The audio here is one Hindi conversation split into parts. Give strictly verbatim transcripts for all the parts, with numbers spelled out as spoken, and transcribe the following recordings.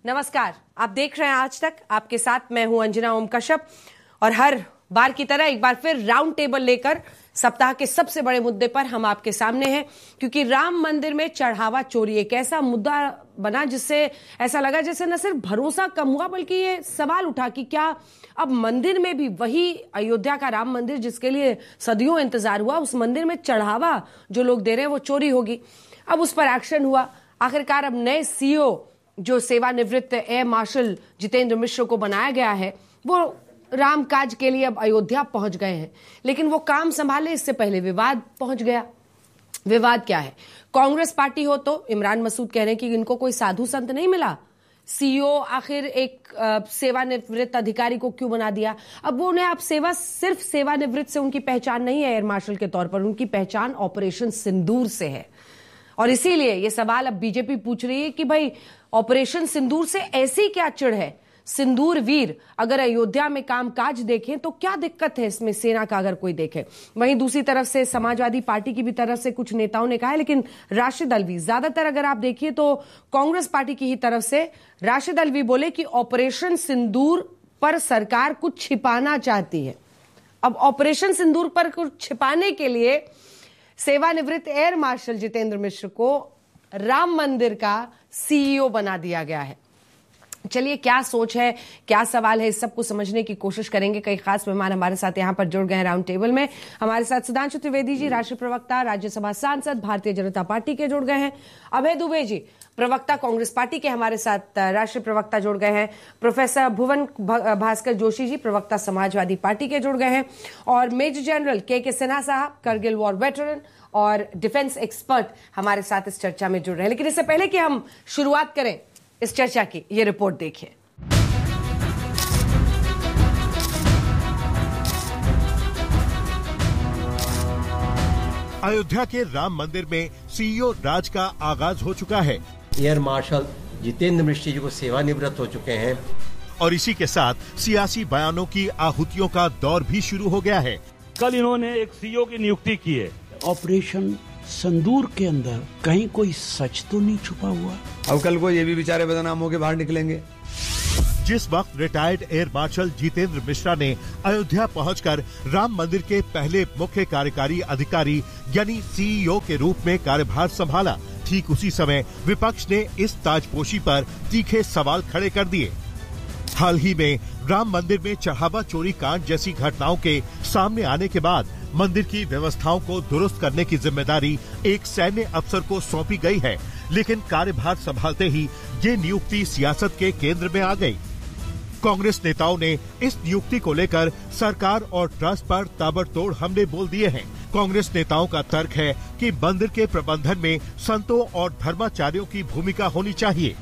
नमस्कार, आप देख रहे हैं आज तक। आपके साथ मैं हूं अंजना ओम कश्यप और हर बार की तरह एक बार फिर राउंड टेबल लेकर सप्ताह के सबसे बड़े मुद्दे पर हम आपके सामने हैं, क्योंकि राम मंदिर में चढ़ावा चोरी एक ऐसा मुद्दा बना जिससे ऐसा लगा जैसे न सिर्फ भरोसा कम हुआ बल्कि ये सवाल उठा कि क्या अब मंदिर में भी वही अयोध्या का राम मंदिर जिसके लिए सदियों इंतजार हुआ, उस मंदिर में चढ़ावा जो लोग दे रहे हैं वो चोरी होगी। अब उस पर एक्शन हुआ। आखिरकार अब नए सीईओ जो सेवानिवृत्त एयर मार्शल जितेंद्र मिश्र को बनाया गया है वो राम काज के लिए अब अयोध्या पहुंच गए हैं, लेकिन वो काम संभाले इससे पहले विवाद पहुंच गया। विवाद क्या है? कांग्रेस पार्टी हो तो इमरान मसूद कह रहे हैं कि इनको कोई साधु संत नहीं मिला, सीईओ आखिर एक सेवानिवृत्त अधिकारी को क्यों बना दिया। अब वो उन्हें अब सेवा सिर्फ सेवानिवृत्त से उनकी पहचान नहीं है एयर मार्शल के तौर पर, उनकी पहचान ऑपरेशन सिंदूर से है। और इसीलिए ये सवाल अब बीजेपी पूछ रही है कि भाई ऑपरेशन सिंदूर से ऐसी क्या चिढ़ है? सिंदूर वीर अगर अयोध्या में कामकाज देखें तो क्या दिक्कत है इसमें, सेना का अगर कोई देखे। वहीं दूसरी तरफ से समाजवादी पार्टी की भी तरफ से कुछ नेताओं ने कहा है, लेकिन राशिद अलवी ज्यादातर अगर आप देखिए तो कांग्रेस पार्टी की ही तरफ से राशिद अलवी बोले कि ऑपरेशन सिंदूर पर सरकार कुछ छिपाना चाहती है। अब ऑपरेशन सिंदूर पर कुछ छिपाने के लिए सेवानिवृत्त एयर मार्शल जितेंद्र मिश्र को राम मंदिर का सीईओ बना दिया गया है। चलिए, क्या सोच है, क्या सवाल है, इस सब को समझने की कोशिश करेंगे। कई खास मेहमान हमारे साथ यहां पर जुड़ गए हैं राउंड टेबल में। हमारे साथ सुधांशु त्रिवेदी जी, राष्ट्रीय प्रवक्ता, राज्यसभा सांसद, भारतीय जनता पार्टी के जुड़ गए हैं। अभय दुबे जी, प्रवक्ता, कांग्रेस पार्टी के हमारे साथ राष्ट्रीय प्रवक्ता जुड़ गए हैं। प्रोफेसर भुवन भास्कर जोशी जी, प्रवक्ता, समाजवादी पार्टी के जुड़ गए हैं। और मेजर जनरल के के सिन्हा साहब, करगिल वॉर वेटरन और डिफेंस एक्सपर्ट हमारे साथ इस चर्चा में जुड़ रहे हैं। लेकिन इससे पहले कि हम शुरुआत करें इस चर्चा की, ये रिपोर्ट देखिए। अयोध्या के राम मंदिर में सीईओ राज का आगाज हो चुका है। एयर मार्शल जितेंद्र मिश्र जी को सेवानिवृत्त हो चुके हैं और इसी के साथ सियासी बयानों की आहुतियों का दौर भी शुरू हो गया है। कल इन्होंने एक सीईओ की नियुक्ति की है। ऑपरेशन संदूर के अंदर कहीं कोई सच तो नहीं छुपा हुआ? अब कल को ये भी बेचारे बदनाम होकर बाहर निकलेंगे। जिस वक्त retired air marshal Jitendra Mishra ने अयोध्या पहुंचकर राम मंदिर के पहले मुख्य कार्यकारी अधिकारी यानी सीईओ के रूप में कार्यभार संभाला, ठीक उसी समय विपक्ष ने इस ताजपोशी पर तीखे सवाल खड़े कर दिए। हाल ही में राम मंदिर में चढ़ावा चोरी कांड जैसी घटनाओं के सामने आने के बाद मंदिर की व्यवस्थाओं को दुरुस्त करने की जिम्मेदारी एक सैन्य अफसर को सौंपी गई है, लेकिन कार्यभार संभालते ही ये नियुक्ति सियासत के केंद्र में आ गई। कांग्रेस नेताओं ने इस नियुक्ति को लेकर सरकार और ट्रस्ट पर ताबड़तोड़ हमले बोल दिए हैं। कांग्रेस नेताओं का तर्क है कि मंदिर के प्रबंधन में संतों और धर्माचार्यों की भूमिका होनी चाहिए।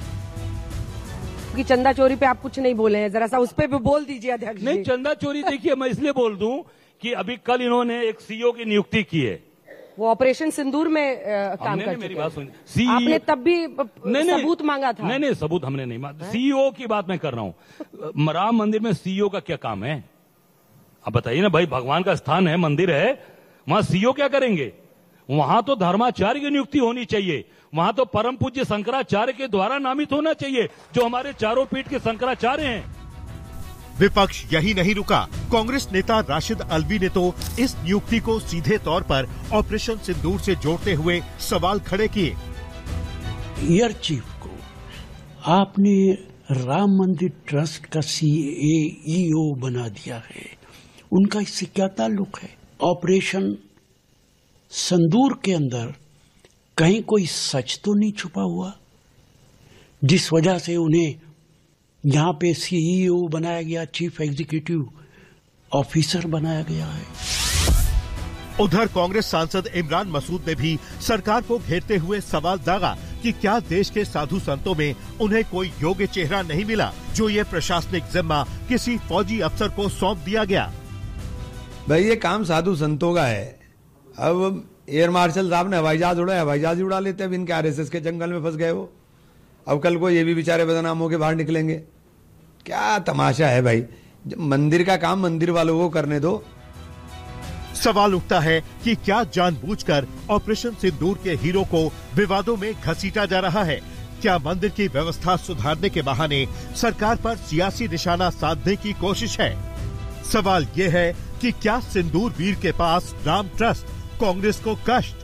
कि चंदा चोरी पे आप कुछ नहीं बोले हैं, जरा सा उस पे भी बोल दीजिए अध्यक्ष। नहीं, चंदा चोरी देखिए, मैं इसलिए बोल दूं कि अभी कल इन्होंने एक सीईओ की नियुक्ति की है। वो ऑपरेशन सिंदूर में आ, काम कर मेरी चुके बात हैं। सुनिए, आपने तब भी नहीं, सबूत मांगा था। नहीं नहीं, सबूत हमने नहीं मांगा। सीईओ की बात मैं कर रहा हूँ। राम मंदिर में सीईओ का क्या काम है? आप बताइए ना भाई, भगवान का स्थान है, मंदिर है, वहां सीईओ क्या करेंगे? वहां तो धर्माचार्य की नियुक्ति होनी चाहिए। वहां तो परम पूज्य शंकराचार्य के द्वारा नामित होना चाहिए, जो हमारे चारों पीठ के शंकराचार्य हैं। विपक्ष यही नहीं रुका। कांग्रेस नेता राशिद अलवी ने तो इस नियुक्ति को सीधे तौर पर ऑपरेशन सिंदूर से जोड़ते हुए सवाल खड़े किए। एयर चीफ को आपने राम मंदिर ट्रस्ट का सीईओ बना दिया है, उनका इससे क्या ताल्लुक है? ऑपरेशन संदूर के अंदर कहीं कोई सच तो नहीं छुपा हुआ जिस वजह से उन्हें यहाँ पे सीईओ बनाया गया, चीफ एग्जीक्यूटिव ऑफिसर बनाया गया है। उधर कांग्रेस सांसद इमरान मसूद ने भी सरकार को घेरते हुए सवाल दागा कि क्या देश के साधु संतों में उन्हें कोई योग्य चेहरा नहीं मिला जो ये प्रशासनिक जिम्मा किसी फौजी अफसर को सौंप दिया गया। भाई ये काम साधु संतों का है। अब एयर मार्शल साहब ने हवाई जहाज उड़ाया, हवाई जहाज उड़ा लेते हैं, इनके आरएसएस के जंगल में फंस गए वो। अब कल को ये भी बेचारे बदनाम होकर बाहर निकलेंगे। क्या तमाशा है भाई, मंदिर का काम मंदिर वालों को करने दो। सवाल उठता है कि क्या जानबूझकर ऑपरेशन सिंदूर के हीरो को विवादों में घसीटा जा रहा है? क्या मंदिर की व्यवस्था सुधारने के बहाने सरकार पर सियासी निशाना साधने की कोशिश है? सवाल ये है कि क्या सिंदूर वीर के पास राम ट्रस्ट कांग्रेस को कष्ट?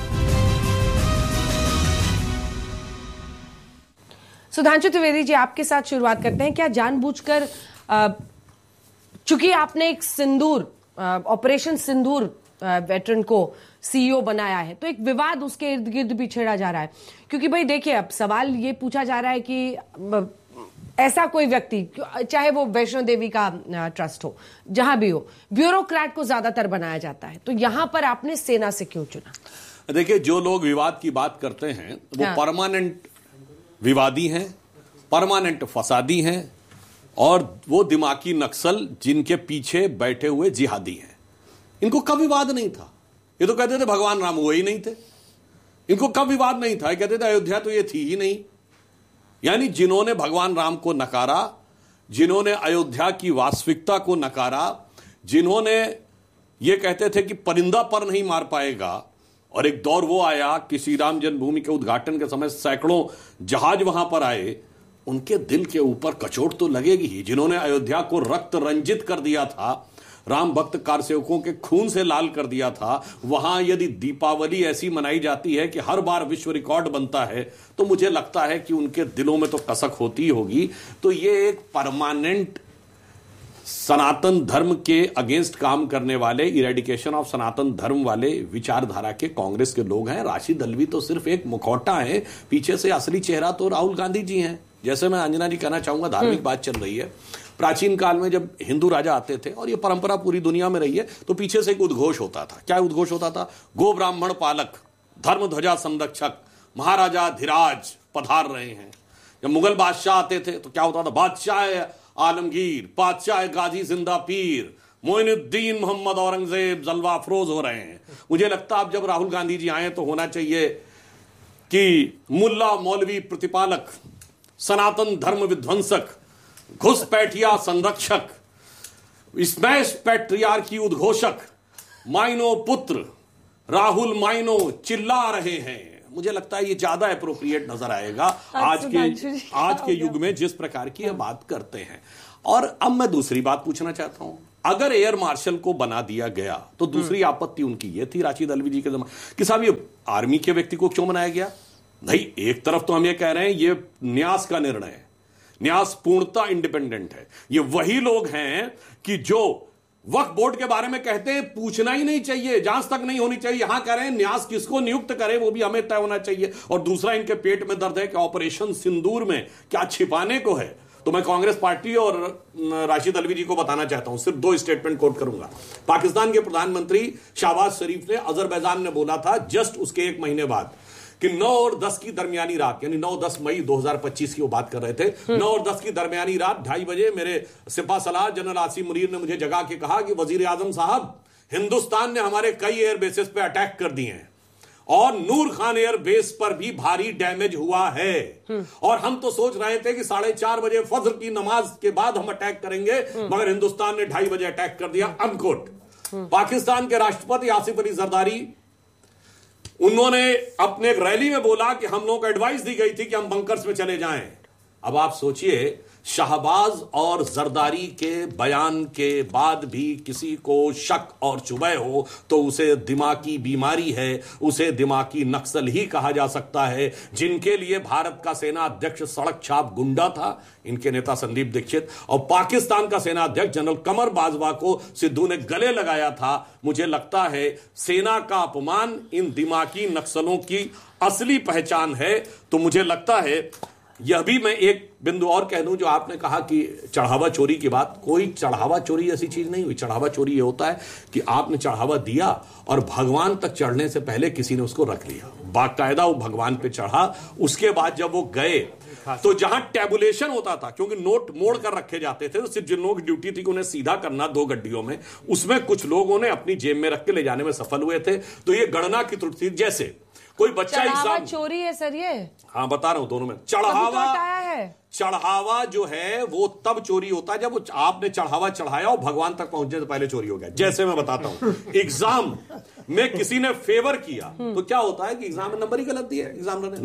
सुधांशु त्रिवेदी जी, आपके साथ शुरुआत करते हैं। क्या जानबूझकर, चूंकि आपने एक सिंदूर ऑपरेशन सिंदूर वेटरन को सीईओ बनाया है, तो एक विवाद उसके इर्द गिर्द भी छेड़ा जा रहा है, क्योंकि भाई देखिए, अब सवाल ये पूछा जा रहा है कि ऐसा कोई व्यक्ति, चाहे वो वैष्णो देवी का ट्रस्ट हो, जहां भी हो, ब्यूरोक्रेट को ज्यादातर बनाया जाता है, तो यहां पर आपने सेना से क्यों चुना? देखिए, जो लोग विवाद की बात करते हैं वो हाँ। परमानेंट विवादी हैं, परमानेंट फसादी हैं, और वो दिमागी नक्सल जिनके पीछे बैठे हुए जिहादी हैं। इनको कब विवाद नहीं था? ये तो कहते थे भगवान राम वो ही नहीं थे। इनको कब विवाद नहीं था? ये कहते थे अयोध्या तो ये थी ही नहीं। यानी जिन्होंने भगवान राम को नकारा, जिन्होंने अयोध्या की वास्तविकता को नकारा, जिन्होंने ये कहते थे कि परिंदा पर नहीं मार पाएगा, और एक दौर वो आया कि श्री राम जन्मभूमि के उद्घाटन के समय सैकड़ों जहाज वहां पर आए, उनके दिल के ऊपर कचोट तो लगेगी ही। जिन्होंने अयोध्या को रक्त रंजित कर दिया था, राम भक्त कारसेवकों के खून से लाल कर दिया था, वहां यदि दीपावली ऐसी मनाई जाती है कि हर बार विश्व रिकॉर्ड बनता है, तो मुझे लगता है कि उनके दिलों में तो कसक होती होगी। तो ये एक परमानेंट सनातन धर्म के अगेंस्ट काम करने वाले, इरेडिकेशन ऑफ सनातन धर्म वाले विचारधारा के कांग्रेस के लोग हैं। राशिद अल्वी तो सिर्फ एक मुखौटा है, पीछे से असली चेहरा तो राहुल गांधी जी हैं। जैसे मैं अंजना जी कहना चाहूंगा, धार्मिक बात चल रही है, प्राचीन काल में जब हिंदू राजा आते थे, और ये परंपरा पूरी दुनिया में रही है, तो पीछे से एक उद्घोष होता था। क्या उद्घोष होता था? गो ब्राह्मण पालक, धर्म ध्वजा संरक्षक, महाराजा धीराज पधार रहे हैं। जब मुगल बादशाह आते थे तो क्या होता था? बादशाह आलमगीर, बादशाह गाजी जिंदा पीर, मोइनुद्दीन मोहम्मद औरंगजेब जलवा अफरोज हो रहे हैं। मुझे लगता अब जब राहुल गांधी जी आए तो होना चाहिए कि मुल्ला मौलवी प्रतिपालक, सनातन धर्म विध्वंसक, घुसपैठिया संरक्षक, स्मैश पैट्रियार्की उद्घोषक, माइनो पुत्र राहुल माइनो चिल्ला रहे हैं। मुझे लगता है ये ज्यादा एप्रोप्रिएट नजर आएगा आज के आज के युग में जिस प्रकार की बात करते हैं। और अब मैं दूसरी बात पूछना चाहता हूं, अगर एयर मार्शल को बना दिया गया तो दूसरी आपत्ति उनकी ये थी राशिद अल्वी जी के जमाने कि साहब ये आर्मी के व्यक्ति को क्यों बनाया गया? नहीं, एक तरफ तो हम ये कह रहे हैं ये न्यास का निर्णय है, न्यास पूर्णता इंडिपेंडेंट है। ये वही लोग हैं कि जो वक्फ बोर्ड के बारे में कहते हैं पूछना ही नहीं चाहिए, जांच तक नहीं होनी चाहिए, यहां कह रहे हैं न्यास किसको नियुक्त करे वो भी हमें तय होना चाहिए। और दूसरा, इनके पेट में दर्द है कि ऑपरेशन सिंदूर में क्या छिपाने को है। तो मैं कांग्रेस पार्टी और राशिद अल्वी जी को बताना चाहता हूं, सिर्फ दो स्टेटमेंट कोट करूंगा। पाकिस्तान के प्रधानमंत्री शहबाज शरीफ ने अजरबैजान में बोला था जस्ट उसके एक महीने बाद कि नौ और दस की दरमियानी रात, यानी नौ दस मई दो हज़ार पच्चीस की वो बात कर रहे थे, नौ और दस की दरमियानी रात ढाई बजे मेरे सिपा सलाह जनरल आसिम मुनीर ने मुझे जगा के कहा कि वजीर आजम साहब, हिंदुस्तान ने हमारे कई एयर बेसेस पे अटैक कर दिए हैं और नूर खान एयर बेस पर भी भारी डैमेज हुआ है, और हम तो सोच रहे थे कि साढ़े चार बजे फजर की नमाज के बाद हम अटैक करेंगे, मगर हिंदुस्तान ने ढाई बजे अटैक कर दिया। अनकोट। पाकिस्तान के राष्ट्रपति आसिफ अली जरदारी, उन्होंने अपने एक रैली में बोला कि हम लोगों को एडवाइस दी गई थी कि हम बंकर्स में चले जाएं। अब आप सोचिए, शाहबाज और जरदारी के बयान के बाद भी किसी को शक और शुबह हो तो उसे दिमागी बीमारी है, उसे दिमागी नक्सल ही कहा जा सकता है। जिनके लिए भारत का सेना अध्यक्ष सड़क छाप गुंडा था, इनके नेता संदीप दीक्षित, और पाकिस्तान का सेना अध्यक्ष जनरल कमर बाजवा को सिद्धू ने गले लगाया था। मुझे लगता है सेना का अपमान इन दिमागी नक्सलों की असली पहचान है। तो मुझे लगता है यह भी मैं एक बिंदु और कह दूं, जो आपने कहा कि चढ़ावा चोरी की बात, कोई चढ़ावा चोरी ऐसी चीज नहीं हुई। चढ़ावा चोरी ये होता है कि आपने चढ़ावा दिया और भगवान तक चढ़ने से पहले किसी ने उसको रख लिया, बाकायदा वो भगवान पे चढ़ा, उसके बाद जब वो गए तो जहां टेबुलेशन होता था, क्योंकि नोट मोड़ कर रखे जाते थे, तो सिर्फ जिन लोगों की ड्यूटी थी कि उन्हें सीधा करना दो गड्डियों में, उसमें कुछ लोगों ने अपनी जेब में रख के ले जाने में सफल हुए थे। तो ये गणना की त्रुटि थी। जैसे कोई बच्चा एग्जाम, चोरी है सर ये, हाँ बता रहा हूं, दोनों में चढ़ावा है। चढ़ावा जो है वो तब चोरी होता है जब वो आपने चढ़ावा चढ़ाया और भगवान तक पहुंचने से पहले चोरी हो गया। जैसे मैं बताता हूं, एग्जाम में किसी ने फेवर किया तो क्या होता है कि एग्जाम में नंबर ही गलत दिया एग्जामिनर ने ना,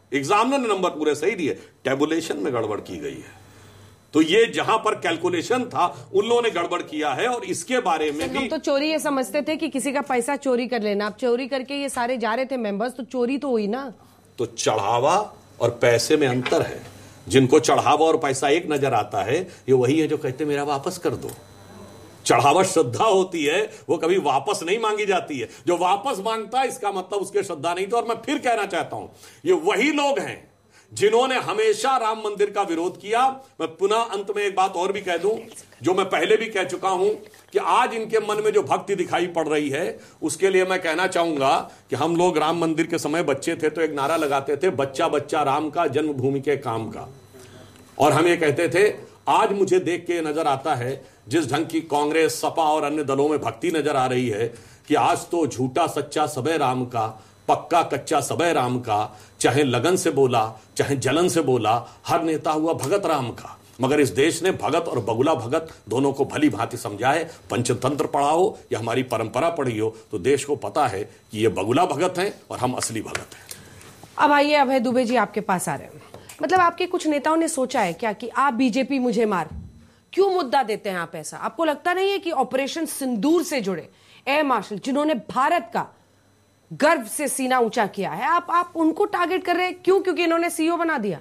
एग्जामिनर ने नंबर पूरे सही दिए, टेबुलेशन में गड़बड़ की गई है। तो ये जहां पर कैलकुलेशन था उन लोगों ने गड़बड़ किया है। और इसके बारे में भी हम तो चोरी ये समझते थे कि किसी का पैसा चोरी कर लेना, अब चोरी करके ये सारे जा रहे थे मेंबर्स, तो चोरी तो हुई ना। तो चढ़ावा और पैसे में अंतर है। जिनको चढ़ावा और पैसा एक नजर आता है, ये वही है जो कहते मेरा वापस कर दो। चढ़ावा श्रद्धा होती है, वो कभी वापस नहीं मांगी जाती है। जो वापस मांगता है इसका मतलब उसके श्रद्धा नहीं था। और मैं फिर कहना चाहता हूं, ये वही लोग हैं जिन्होंने हमेशा राम मंदिर का विरोध किया। मैं पुनः अंत में एक बात और भी कह दूं, जो मैं पहले भी कह चुका हूं, कि आज इनके मन में जो भक्ति दिखाई पड़ रही है, उसके लिए मैं कहना चाहूंगा कि हम लोग राम मंदिर के समय बच्चे थे तो एक नारा लगाते थे, बच्चा बच्चा राम का, जन्मभूमि के काम का। और हम ये कहते थे, आज मुझे देख के नजर आता है जिस ढंग की कांग्रेस, सपा और अन्य दलों में भक्ति नजर आ रही है, कि आज तो झूठा सच्चा सबे राम का, पक्का कच्चा सबे राम का, चाहे लगन से बोला चाहे जलन से बोला, हर नेता हुआ भगत राम का। मगर इस देश ने भगत और बगुला भगत दोनों को भली भांति समझा है। पंचतंत्र पढ़ा हो या हमारी परंपरा पढ़ी हो, तो देश को पता है कि ये बगुला भगत हैं और हम असली भगत हैं। अब आइए अभय दुबे जी आपके पास आ रहे हैं। मतलब आपके कुछ नेताओं ने सोचा है क्या कि आप बीजेपी मुझे मार, क्यों मुद्दा देते हैं आप ऐसा? आपको लगता नहीं है कि ऑपरेशन सिंदूर से जुड़े एयर मार्शल जिन्होंने भारत का गर्व से सीना ऊंचा किया है, आप आप उनको टारगेट कर रहे हैं क्यों? क्योंकि इन्होंने सीईओ बना दिया।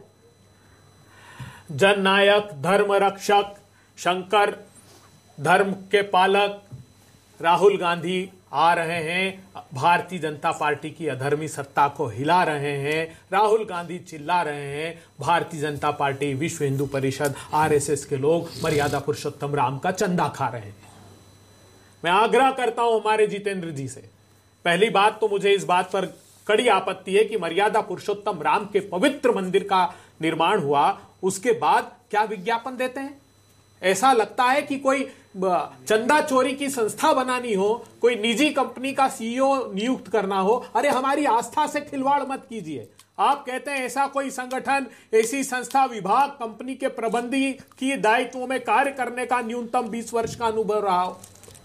जननायक, धर्म रक्षक, शंकर धर्म के पालक राहुल गांधी आ रहे हैं, भारतीय जनता पार्टी की अधर्मी सत्ता को हिला रहे हैं। राहुल गांधी चिल्ला रहे हैं, भारतीय जनता पार्टी, विश्व हिंदू परिषद, आरएसएस के लोग मर्यादा पुरुषोत्तम राम का चंदा खा रहे हैं। मैं आग्रह करता हूं हमारे जितेंद्र जी से, पहली बात तो मुझे इस बात पर कड़ी आपत्ति है कि मर्यादा पुरुषोत्तम राम के पवित्र मंदिर का निर्माण हुआ, उसके बाद क्या विज्ञापन देते हैं? ऐसा लगता है कि कोई चंदा चोरी की संस्था बनानी हो, कोई निजी कंपनी का सीईओ नियुक्त करना हो। अरे हमारी आस्था से खिलवाड़ मत कीजिए। आप कहते हैं ऐसा कोई संगठन, ऐसी संस्था, विभाग, कंपनी के प्रबंधी की दायित्वों में कार्य करने का न्यूनतम बीस वर्ष का अनुभव रहा हो।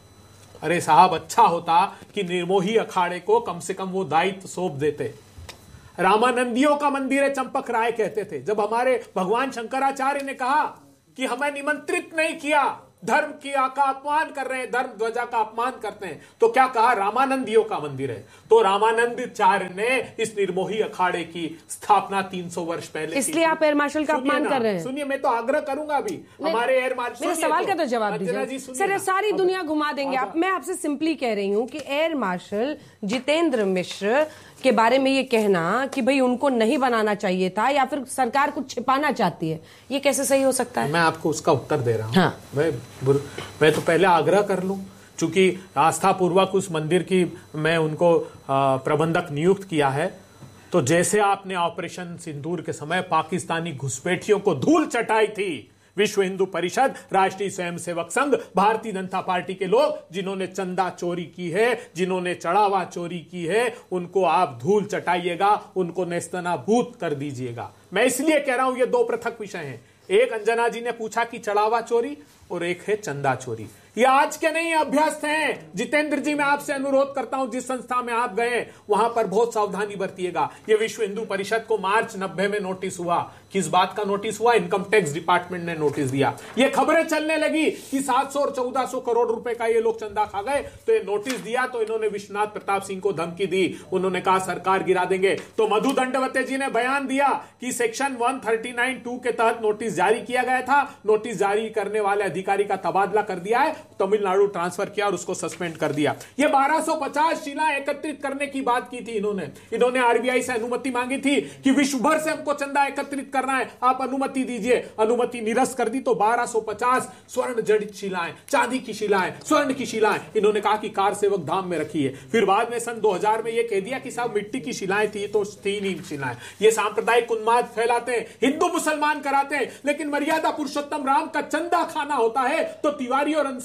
अरे साहब, अच्छा होता कि निर्मोही अखाड़े को कम से कम वो दायित्व सौंप देते। रामानंदियों का मंदिर है, चंपक राय कहते थे, जब हमारे भगवान शंकराचार्य ने कहा कि हमें निमंत्रित नहीं किया, धर्म की का अपमान कर रहे हैं, धर्म ध्वजा का अपमान करते हैं, तो क्या कहा? रामानंदियों का मंदिर है। तो रामानंदाचार्य ने इस निर्मोही अखाड़े की स्थापना तीन सौ वर्ष पहले, इसलिए आप एयर मार्शल का अपमान कर रहे हैं। सुनिए, मैं तो आग्रह करूंगा अभी हमारे एयर मार्शल, मेरे सवाल का तो जवाब दीजिए सर। सारी दुनिया घुमा देंगे आप। मैं आपसे सिंपली कह रही हूं कि एयर मार्शल जितेंद्र मिश्र के बारे में ये कहना कि भाई उनको नहीं बनाना चाहिए था, या फिर सरकार कुछ छिपाना चाहती है, ये कैसे सही हो सकता है? मैं आपको उसका उत्तर दे रहा हूं। हाँ। मैं मैं तो पहले आग्रह कर लूं, चूंकि आस्था पूर्वक उस मंदिर की मैं उनको प्रबंधक नियुक्त किया है, तो जैसे आपने ऑपरेशन सिंदूर के समय पाकिस्तानी घुसपैठियों को धूल चटाई थी, विश्व हिंदू परिषद, राष्ट्रीय स्वयंसेवक संघ, भारतीय जनता पार्टी के लोग जिन्होंने चंदा चोरी की है, जिन्होंने चढ़ावा चोरी की है, उनको आप धूल चटाइएगा, उनको नेस्तनाबूद कर दीजिएगा। मैं इसलिए कह रहा हूं ये दो पृथक विषय हैं। एक, अंजना जी ने पूछा कि चढ़ावा चोरी, और एक है चंदा चोरी। ये आज के नहीं अभ्यस्त हैं। जितेंद्र जी, मैं आपसे अनुरोध करता हूं, जिस संस्था में आप गए वहां पर बहुत सावधानी बरतिएगा। ये विश्व हिंदू परिषद को मार्च नब्बे में नोटिस हुआ। किस बात का नोटिस हुआ? इनकम टैक्स डिपार्टमेंट ने नोटिस दिया। ये खबरें चलने लगी कि सात सौ और चौदह सौ करोड़ रुपए का ये लोग चंदा खा गए, तो ये नोटिस दिया, तो इन्होंने विश्वनाथ प्रताप सिंह को धमकी दी, उन्होंने कहा सरकार गिरा देंगे। तो मधु दंडवते जी ने बयान दिया कि सेक्शन एक सौ उनतालीस टू के तहत नोटिस जारी किया गया था, नोटिस जारी करने वाले अधिकारी का तबादला कर दिया है, तमिलनाडु ट्रांसफर किया और उसको सस्पेंड कर दिया। ये बारह सौ पचास शिलाएं एकत्रित करने की बात की थी इन्होंने। इन्होंने आरबीआई से अनुमति मांगी थी कि विश्व भर से हमको चंदा एकत्रित करना है, आप अनुमति दीजिए। अनुमति निरस्त कर दी, तो बारह सौ पचास स्वर्ण जड़ित शिलाएं, चांदी की शिलाएं, स्वर्ण की शिलाएं इन्होंने कहा कि कार सेवक धाम में रखी है। फिर बाद में सन दो हज़ार में यह कह दिया कि साहब मिट्टी की शिलाएं थी, तो थी नहीं शिलाएं। ये सांप्रदायिक उन्माद फैलाते हैं, हिंदू मुसलमान कराते हैं, लेकिन मर्यादा पुरुषोत्तम राम का चंदा खाना होता है तो तिवारी और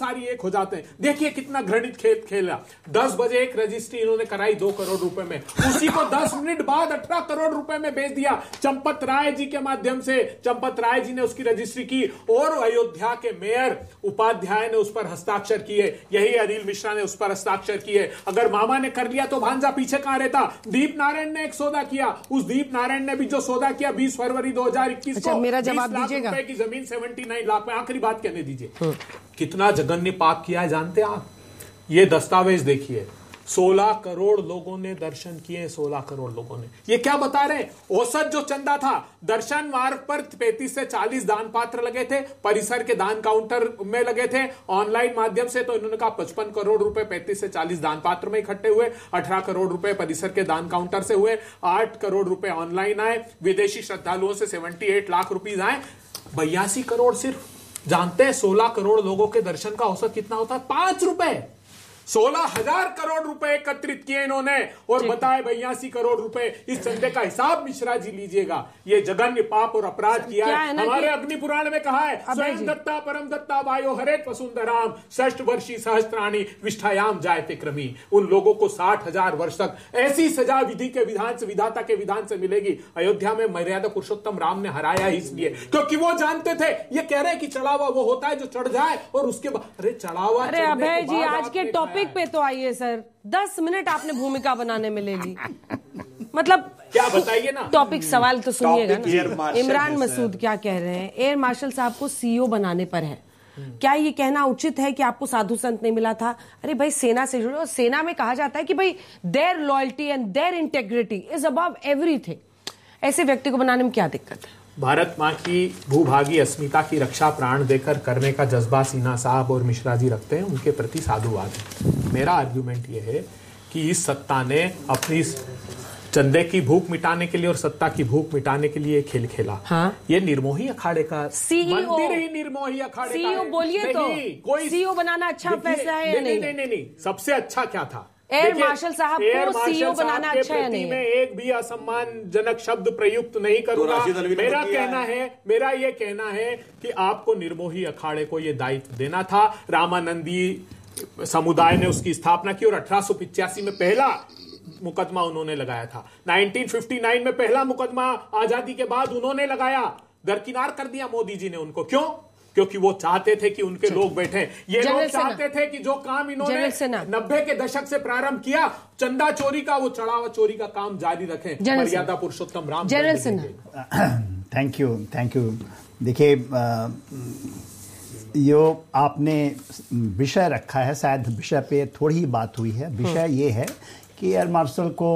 अनुसार ही एक हो जाते हैं। देखिए कितना घृणित खेल खेला। दस बजे एक रजिस्ट्री इन्होंने कराई दो करोड़ रुपए में, उसी को दस मिनट बाद अठारह करोड़ रुपए में बेच दिया चंपत राय जी के माध्यम से। चंपत राय जी ने उसकी रजिस्ट्री की और अयोध्या के मेयर उपाध्याय ने उस पर हस्ताक्षर किए, यही अनिल मिश्रा ने उस पर हस्ताक्षर किए। अगर मामा ने कर लिया तो भांजा पीछे कहां रहता? दीप नारायण ने एक सौदा किया, उस दीप नारायण ने भी जो सौदा किया बीस फरवरी दो हजार इक्कीस अच्छा, को मेरा जवाब दीजिएगा। की जमीन उन्यासी लाख में, आखिरी बात कहने दीजिए। कितना जघन्य पाप किया है जानते हैं आप? ये दस्तावेज देखिए, सोलह करोड़ लोगों ने दर्शन किए, सोलह करोड़ लोगों ने। ये क्या बता रहे हैं? औसत जो चंदा था दर्शन मार्ग पर पैंतीस से चालीस दान पात्र लगे थे, परिसर के दान काउंटर में लगे थे, ऑनलाइन माध्यम से तो इन्होंने कहा पचपन करोड़ रुपए पैंतीस से चालीस दान पात्र में इकट्ठे हुए, अठारह करोड़ रुपए परिसर के दान काउंटर से हुए, आठ करोड़ रुपए ऑनलाइन आए, विदेशी श्रद्धालुओं से अठहत्तर लाख रुपीज आए, बयासी करोड़ सिर्फ। जानते हैं सोलह करोड़ लोगों के दर्शन का औसत कितना होता है? पांच रुपए। सोलह हजार करोड़ रुपए एकत्रित किए इन्होंने और बताए बयासी करोड़ रुपए। इस चंदे का हिसाब मिश्रा जी लीजिएगा। ये जघन्य पाप और अपराध किया है। हमारे अग्नि पुराण में कहा है, स्वयं दत्ता परम दत्ता वायो हरेत वसुंधराम षष्ठ वर्षी सहस्त्राणी विष्ठायाम जायते क्रमी। उन लोगों को साठ हजार वर्ष तक ऐसी सजा विधि के विधान से, विधाता के विधान से मिलेगी। अयोध्या में मर्यादा पुरुषोत्तम राम ने हराया ही इसलिए क्योंकि वो जानते थे, ये कह रहे हैं कि चढ़ावा वो होता है जो चढ़ जाए और उसके बाद अरे चढ़ावा। अरे अभय जी आज के टॉपिक पे तो आइए सर, दस मिनट आपने भूमिका बनाने में ले ली। मतलब क्या बताइए ना, टॉपिक सवाल तो सुनिएगा ना। इमरान मसूद क्या कह रहे हैं? एयर मार्शल साहब को सीईओ बनाने पर है, क्या ये कहना उचित है कि आपको साधु संत नहीं मिला था? अरे भाई सेना से जुड़े, और सेना में कहा जाता है कि भाई their loyalty and there integrity is above everything. ऐसे व्यक्ति को बनाने में क्या दिक्कत है? भारत माँ की भूभागी अस्मिता की रक्षा प्राण देकर करने का जज्बा सिन्हा साहब और मिश्रा जी रखते हैं, उनके प्रति साधुवाद है। मेरा आर्ग्यूमेंट यह है कि इस सत्ता ने अपनी चंदे की भूख मिटाने के लिए और सत्ता की भूख मिटाने के लिए खेल खेला। हाँ? ये निर्मोही अखाड़े का सीईओ, मंदिर ही निर्मोही अखाड़े का है। सीईओ बोलिए तो, कोई सीईओ बनाना अच्छा फैसला है या नहीं? नहीं नहीं नहीं, सबसे अच्छा क्या था? एयर मार्शल साहब को सीईओ बनाना अच्छा है नहीं? मैं एक भी असम्मानजनक शब्द प्रयुक्त नहीं करूंगा। मेरा कहना है, मेरा ये कहना है कि आपको निर्मोही अखाड़े को ये दायित्व देना था। रामानंदी समुदाय ने उसकी स्थापना की और अठारह सौ पिचासी में पहला मुकदमा उन्होंने लगाया था। उन्नीस सौ उनसठ में पहला मुकदमा आजादी के बाद उन्होंने लगाया, दरकिनार कर दिया मोदी जी ने उनको। क्यों? क्योंकि वो चाहते थे कि उनके लोग बैठे। ये लोग चाहते थे कि जो काम इन्होंने नब्बे के दशक से प्रारंभ किया, चंदा चोरी का, वो चढ़ावा चोरी का काम जारी रखें। मर्यादा पुरुषोत्तम Ram. General Sinha, thank you thank you. देखिए, यो आपने विषय रखा है, शायद विषय पे थोड़ी ही बात हुई है। विषय ये है कि एयर मार्शल को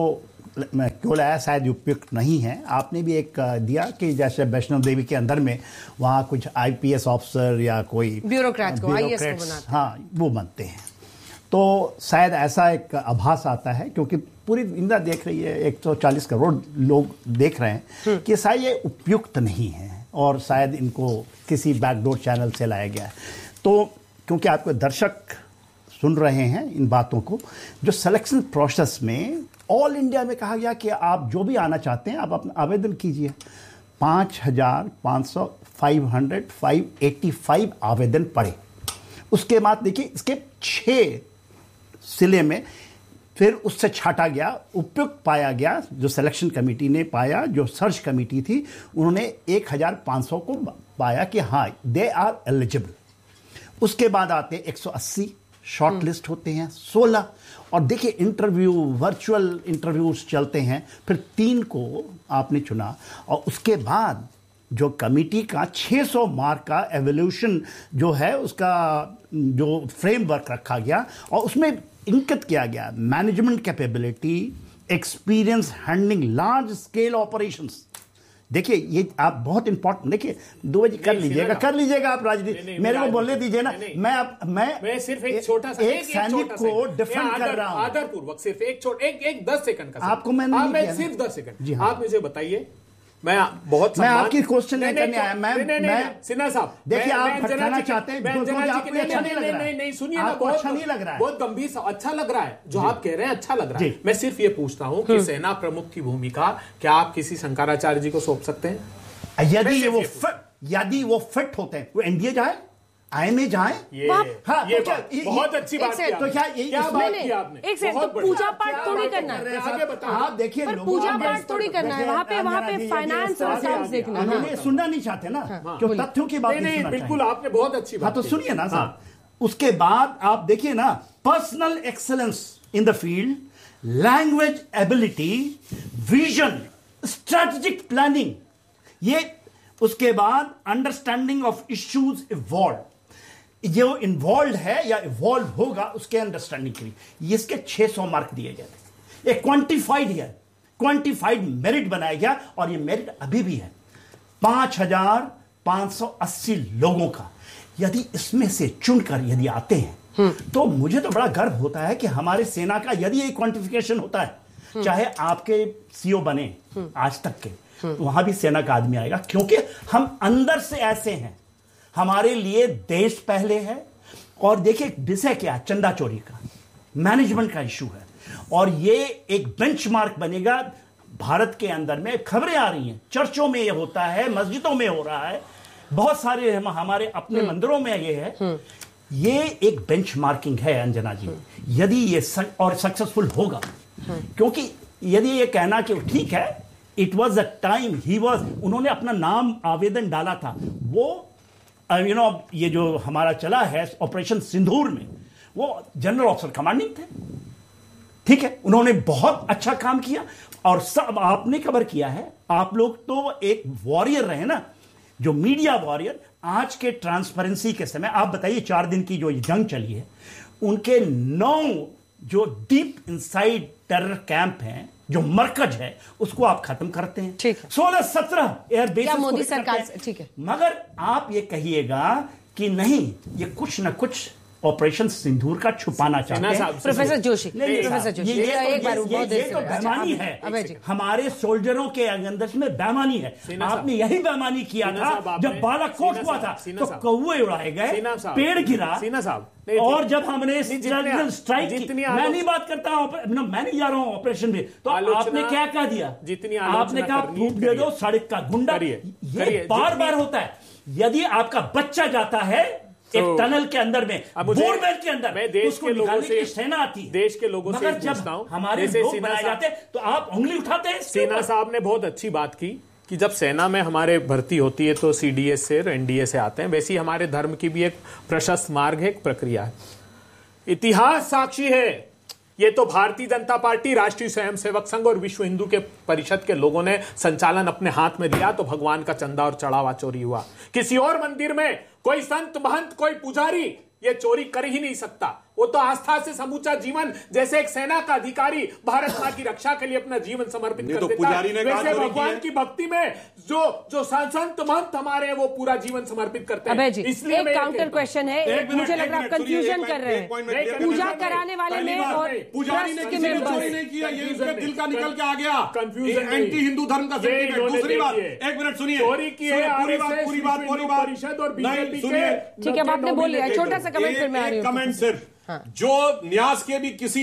क्यों लाया, शायद उपयुक्त नहीं है। आपने भी एक दिया कि जैसे वैष्णो देवी के अंदर में वहाँ कुछ आईपीएस ऑफिसर या कोई ब्यूरोक्रेट को आईएएस को बनाते हैं, हाँ वो बनते हैं। तो शायद ऐसा एक आभास आता है, क्योंकि पूरी दुनिया देख रही है, एक सौ चालीस करोड़ लोग देख रहे हैं कि शायद ये उपयुक्त नहीं है और शायद इनको किसी बैकडोर चैनल से लाया गया है। तो क्योंकि आपके दर्शक सुन रहे हैं इन बातों को, जो सिलेक्शन प्रोसेस में ऑल इंडिया में कहा गया कि आप जो भी आना चाहते हैं आप अपना आवेदन कीजिए। पाँच हजार पाँच सौ five hundred five eighty five आवेदन पड़े। उसके बाद देखिए इसके छः जिले में फिर उससे छाटा गया, उपयुक्त पाया गया। जो सिलेक्शन कमेटी ने पाया, जो सर्च कमेटी थी, उन्होंने एक हजार पाँच सौ को पाया कि हाँ दे आर एलिजिबल। उसके बाद आते एक सौ अस्सी शॉर्ट लिस्ट होते हैं, सोलह। और देखिए इंटरव्यू, वर्चुअल इंटरव्यूज चलते हैं, फिर तीन को आपने चुना और उसके बाद जो कमेटी का छह सौ मार्क का एवोल्यूशन जो है उसका जो फ्रेमवर्क रखा गया और उसमें इंकित किया गया management capability, experience handling large scale operations. देखिए ये आप बहुत इंपॉर्टेंट, देखिए दो बजे कर लीजिएगा कर लीजिएगा आप राजनीति, मेरे को बोलने दीजिए ना। मैं अब मैं मैं सिर्फ एक छोटा सा एक सैनिक को डिफेंड कर रहा हूं आदर पूर्वक, सिर्फ एक छोटा एक एक दस सेकंड का आपको मैंने मैं सिर्फ दस सेकंड आप मुझे बताइए। मैं बहुत मैं आपकी क्वेश्चन नहीं करने आया। मैं मैं सिन्हा साहब देखिए आप भटकाना चाहते हैं, आपको अच्छा नहीं लग रहा है। नहीं नहीं सुनिए ना, आपको अच्छा नहीं लग रहा है, बहुत गंभीर सा अच्छा लग रहा है जो आप कह रहे हैं, अच्छा लग रहा है। मैं सिर्फ ये पूछता हूं कि सेना प्रमुख की भूमिका क्या आप किसी शंकराचार्य जी को सौंप सकते हैं? यदि वो फिट यदि वो फिट होते हैं वो एनडीए जाए, आय में जाए। ये, हाँ, ये तो क्या, बात, ये, बहुत अच्छी बात की तो क्या ये क्या बात की आपने? एक सेकंड, तो पूजा पाठ थोड़ी करना है, आप देखिए, पर पूजा पाठ थोड़ी करना है, वहाँ पे वहाँ पे फाइनेंस और अकाउंट्स देखना है। सुनना नहीं चाहते ना, क्यों तथ्यों की बात नहीं सुनना। बिल्कुल, आपने बहुत अच्छी बात। हाँ, तो सुनिए ना साहब, उसके बाद आप देखिए ना, personal excellence in the field, language ability, vision, strategic planning, ये उसके बाद अंडरस्टैंडिंग ऑफ इश्यूज इवॉल्व, जो इन्वॉल्व है या इवॉल्व होगा उसके अंडरस्टैंडिंग के लिए इसके छह सौ मार्क दिए गए थे। एक क्वांटिफाइड है, क्वांटिफाइड मेरिट बनाया गया, और ये मेरिट अभी भी है पांच हजार पांच सौ अस्सी लोगों का। यदि इसमें से चुनकर यदि आते हैं तो मुझे तो बड़ा गर्व होता है कि हमारे सेना का यदि ये क्वांटिफिकेशन होता है, चाहे आपके सीओ बने आज तक के, तो वहां भी सेना का आदमी आएगा, क्योंकि हम अंदर से ऐसे हैं। हमारे लिए देश पहले है, और देखिए विषय क्या, चंदा चोरी का, मैनेजमेंट का इशू है, और ये एक बेंचमार्क बनेगा भारत के अंदर में। खबरें आ रही हैं, चर्चों में ये होता है, मस्जिदों में हो रहा है, बहुत सारे हमारे अपने मंदिरों में ये है। ये एक बेंचमार्किंग है अंजना जी, यदि ये सक, और सक्सेसफुल होगा, क्योंकि यदि ये कहना कि ठीक है, it was a time he was, उन्होंने अपना नाम आवेदन डाला था, वो यू नो ये जो हमारा चला है ऑपरेशन सिंदूर में, वो जनरल ऑफिसर कमांडिंग थे, ठीक है, उन्होंने बहुत अच्छा काम किया, और सब आपने कवर किया है। आप लोग तो एक वॉरियर रहे ना, जो मीडिया वॉरियर। आज के ट्रांसपेरेंसी के समय आप बताइए, चार दिन की जो जंग चली है, उनके नौ जो डीप इनसाइड टेरर कैंप हैं, जो मरकज है, उसको आप खत्म करते हैं। ठीक है, सोलह सत्रह एयरबेस मोदी सरकार, ठीक है, मगर आप ये कहिएगा कि नहीं, ये कुछ ना कुछ ऑपरेशन सिंदूर का छुपाना चाहते हैं। प्रोफेसर जोशी, प्रोफेसर जोशी, ये, ये, एक बार ये, ये तो बेईमानी है, हमारे सोल्जरों के अंदर में बेईमानी है। आपने यही बेईमानी किया था जब बालाकोट हुआ था, तो कौवे उड़ाए गए, पेड़ गिरा, और जब हमने स्ट्राइक की, मैं नहीं बात करता हूं, मैं नहीं जा रहा हूं ऑपरेशन में, तो आपने क्या कह दिया, जितनी आपने कहा प्रूफ दे दो, सड़क का गुंडा। ये बार बार होता है। यदि आपका बच्चा जाता है एक so, टनल के अंदर में, बोरवेल के अंदर, मैं देश के लोगों से, सेना आती, देश के लोगों से जब हमारे लोग बनाए जाते तो आप उंगली उठाते हैं। सेना साहब ने बहुत अच्छी बात की कि जब सेना में हमारे भर्ती होती है तो सीडीएस से, एनडीए से आते हैं। वैसे ही हमारे धर्म की भी एक प्रशस्त मार्ग है, एक प्रक्रिया है, इतिहास साक्षी है। ये तो भारतीय जनता पार्टी, राष्ट्रीय स्वयंसेवक संघ और विश्व हिंदू के परिषद के लोगों ने संचालन अपने हाथ में लिया, तो भगवान का चंदा और चढ़ावा चोरी हुआ। किसी और मंदिर में कोई संत महंत, कोई पुजारी ये चोरी कर ही नहीं सकता। वो तो आस्था से समूचा जीवन, जैसे एक सेना का अधिकारी भारत मां की रक्षा के लिए अपना जीवन समर्पित कर तो देता है, वैसे भगवान की भक्ति में जो जो संत महंत हमारे वो पूरा जीवन समर्पित करते हैं। इसलिए एक काउंटर क्वेश्चन है, मुझे लग रहा है कंफ्यूजन कर रहे हैं पूजा कराने वाले में और पुजारी ने किसी ने चोरी नहीं किया, ये उनके दिल का निकल के आ गया, कंफ्यूजन, एंटी हिंदू धर्म का सेंटीमेंट। दूसरी बात, एक मिनट सुनिए, चोरी की है पूरी बात, पूरी बात, पूरी बात परिषद और बीजेपी के। ठीक है, आपने बोल लिया, छोटा सा कमेंट फिर मैं आ रही हूं। कमेंट सिर्फ, जो न्यास के भी किसी